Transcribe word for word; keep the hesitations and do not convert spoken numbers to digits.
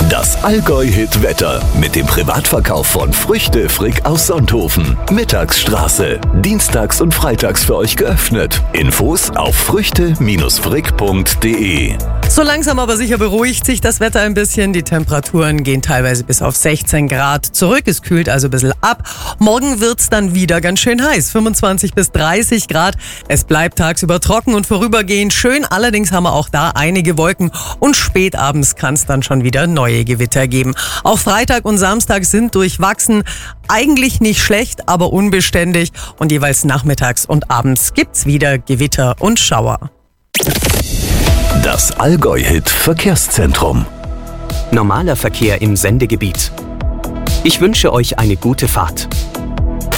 Das Allgäu-Hit-Wetter mit dem Privatverkauf von Früchte Frick aus Sonthofen. Mittagsstraße. Dienstags und freitags für euch geöffnet. Infos auf früchte frick punkt de. So langsam aber sicher beruhigt sich das Wetter ein bisschen. Die Temperaturen gehen teilweise bis auf sechzehn Grad zurück. Es kühlt also ein bisschen ab. Morgen wird's dann wieder ganz schön heiß. fünfundzwanzig bis dreißig Grad. Es bleibt tagsüber trocken und vorübergehend schön. Allerdings haben wir auch da einige Wolken. Und spätabends kann es dann schon wieder neue Gewitter geben. Auch Freitag und Samstag sind durchwachsen. Eigentlich nicht schlecht, aber unbeständig. Und jeweils nachmittags und abends gibt's wieder Gewitter und Schauer. Das Allgäu-Hit Verkehrszentrum. Normaler Verkehr im Sendegebiet. Ich wünsche euch eine gute Fahrt.